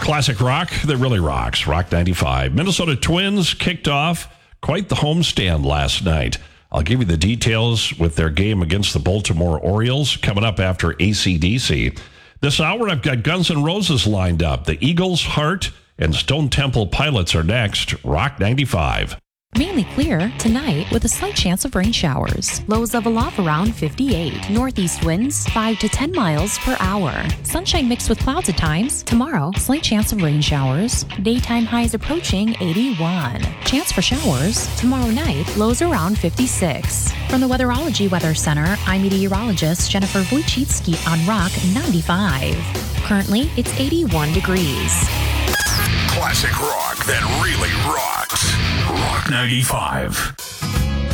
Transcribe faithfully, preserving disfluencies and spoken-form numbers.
Classic rock that really rocks. Rock ninety-five. Minnesota Twins kicked off quite the homestand last night. I'll give you the details with their game against the Baltimore Orioles coming up after A C D C. This hour, I've got Guns N' Roses lined up. The Eagles, Heart, and Stone Temple Pilots are next. Rock ninety-five. Mainly clear tonight with a slight chance of rain showers. Lows level off around fifty-eight. Northeast winds five to ten miles per hour. Sunshine mixed with clouds at times. Tomorrow, slight chance of rain showers. Daytime highs approaching eighty-one. Chance for showers. Tomorrow night, lows around fifty-six. From the Weatherology Weather Center, I'm meteorologist Jennifer Wojcicki on Rock ninety-five. Currently, it's eighty-one degrees. Classic rock that really rocks. Rock ninety-five.